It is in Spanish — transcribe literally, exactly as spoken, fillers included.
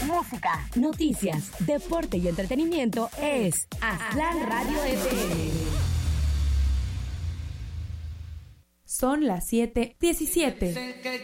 música, noticias, deporte y entretenimiento es Aztlán Radio F M. Son las siete diecisiete.